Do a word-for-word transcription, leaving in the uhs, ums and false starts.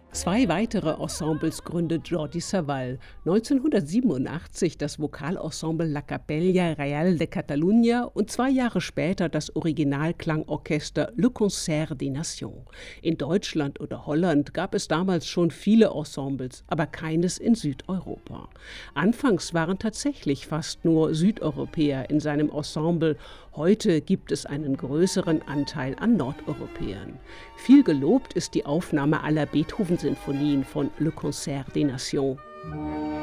Zwei weitere Ensembles gründet Jordi Savall. neunzehnhundertsiebenundachtzig das Vokalensemble La Capella Reial de Catalunya und zwei Jahre später das Originalklangorchester Le Concert des Nations. In Deutschland oder Holland gab es damals schon viele Ensembles, aber keines in Südeuropa. Anfangs waren tatsächlich fast nur Südeuropäer in seinem Ensemble. Heute gibt es einen größeren Anteil an Nordeuropäern. Viel gelobt ist die Aufnahme aller Beethoven-Sinfonien von Le Concert des Nations.